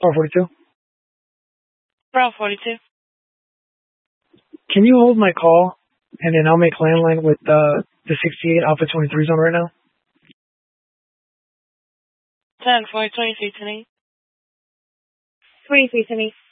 42. Bravo 42. Can you hold my call, and then I'll make landline with the 68 Alpha 23 zone right now? 10 for 23 to me. 23 to me.